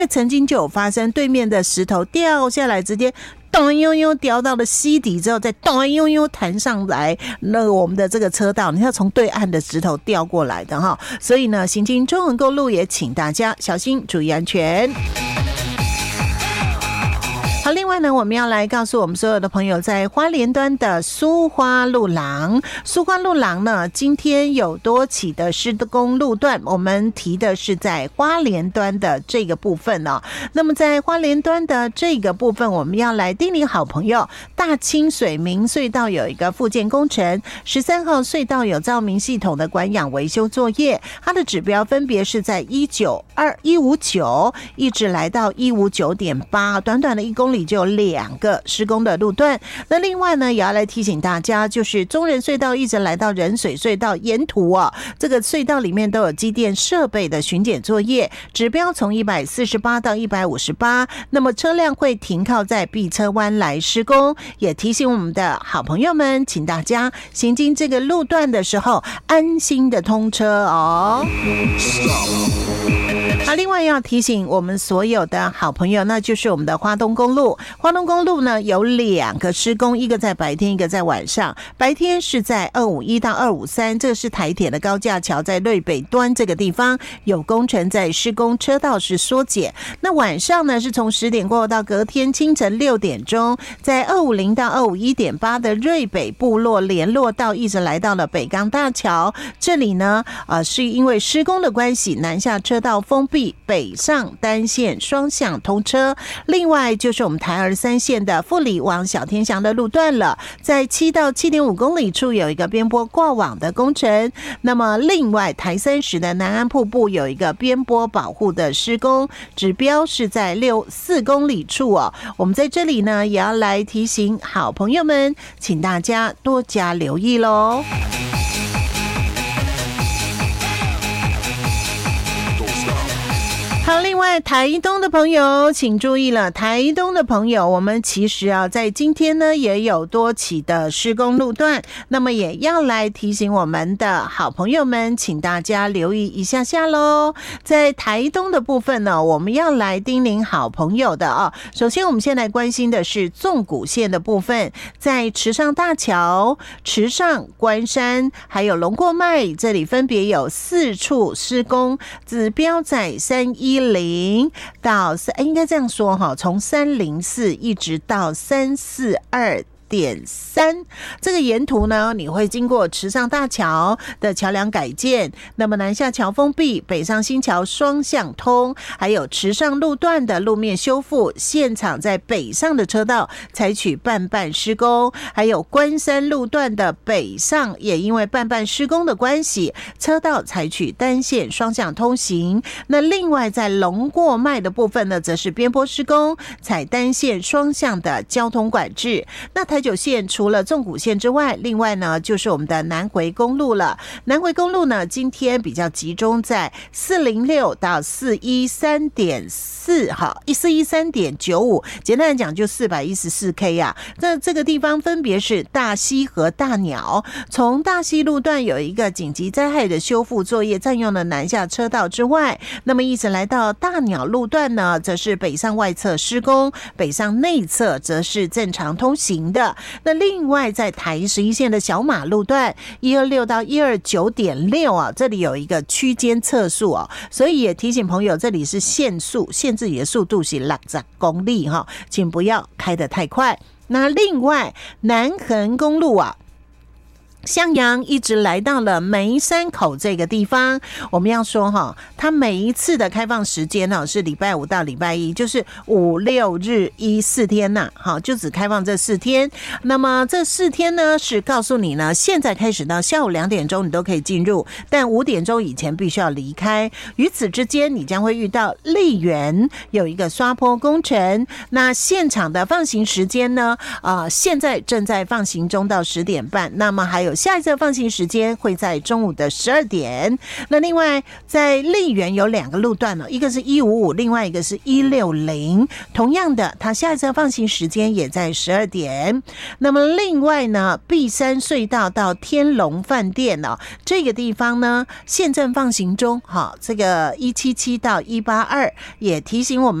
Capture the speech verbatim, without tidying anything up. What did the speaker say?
曾经就有发生对面的石头掉下来，直接咚悠悠掉到了溪底之后，再咚悠悠弹上来，那个我们的这个车道，你看从对岸的石头掉过来的哈，所以呢，行经中横公路也请大家小心，注意安全。好，另外呢，我们要来告诉我们所有的朋友，在花莲端的苏花路廊，苏花路廊呢，今天有多起的施工路段，我们提的是在花莲端的这个部分哦。那么在花莲端的这个部分，我们要来叮咛好朋友，大清水明隧道有一个复建工程，十三号隧道有照明系统的管养维修作业，它的指标分别是在一九二一五九一直来到一五九点八，短短的一公里就有两个施工的路段。那另外呢，也要来提醒大家，就是中仁隧道一直来到仁水隧道沿途啊，这个隧道里面都有机电设备的巡检作业，指标从一百四十八到一百五十八，那么车辆会停靠在避车湾来施工。也提醒我们的好朋友们，请大家行经这个路段的时候，安心的通车哦。那另外要提醒我们所有的好朋友，那就是我们的花东公路。花东公路呢有两个施工，一个在白天，一个在晚上。白天是在二五一到二五三，这是台铁的高架桥，在瑞北端这个地方有工程在施工，车道是缩减。那晚上呢是从十点过后到隔天清晨六点钟，在二五零到二五一点八的瑞北部落联络道一直来到了北港大桥，这里呢呃是因为施工的关系，南下车道封闭，北上单线双向通车。另外就是我们台二三线的富里往小天祥的路段了，在七到七点五公里处有一个边坡挂网的工程。那么另外台三十的南安瀑布有一个边坡保护的施工，指标是在六四公里处哦。我们在这里呢也要来提醒好朋友们，请大家多加留意咯。好，另外台东的朋友请注意了，台东的朋友，我们其实啊在今天呢也有多起的施工路段，那么也要来提醒我们的好朋友们，请大家留意一下下咯。在台东的部分呢，我们要来叮咛好朋友的啊。首先我们先来关心的是纵谷线的部分，在池上大桥、池上、关山还有龙过脉这里分别有四处施工，指标在三一零到应该这样说哈，从三零四一直到三四二点三，这个沿途呢，你会经过池上大桥的桥梁改建，那么南下桥封闭，北上新桥双向通，还有池上路段的路面修复，现场在北上的车道采取半半施工，还有关山路段的北上也因为半半施工的关系，车道采取单线双向通行。那另外在龙过脉的部分呢，则是边坡施工，采单线双向的交通管制。那台九线除了纵谷线之外，另外呢就是我们的南回公路了。南回公路呢，今天比较集中在四零六到四一三点四，好，四一三点九五，简单来讲就四百一十四 K 啊。那这个地方分别是大溪和大鸟，从大溪路段有一个紧急灾害的修复作业，占用了南下车道之外，那么一直来到大鸟路段呢，则是北上外侧施工，北上内侧则是正常通行的。那另外在台十一线的小马路段一二六到一二九点六啊，这里有一个区间测速哦，所以也提醒朋友，这里是限速，限制你的速度是六十公里哈，请不要开得太快。那另外南横公路啊，向阳一直来到了梅山口这个地方，我们要说哈，它每一次的开放时间呢是礼拜五到礼拜一，就是五六日一四天呐，好，就只开放这四天。那么这四天呢是告诉你呢，现在开始到下午两点钟你都可以进入，但五点钟以前必须要离开。于此之间，你将会遇到丽园有一个刷坡工程，那现场的放行时间呢，啊、呃，现在正在放行中到十点半，那么还有有下一次放行时间会在中午的十二点。那另外在丽园有两个路段哦，一个是一五五，另外一个是一六零，同样的它下一次放行时间也在十二点。那么另外呢，碧山隧道到天龙饭店哦，这个地方呢现正放行中，好，这个一七七到一八二也提醒我们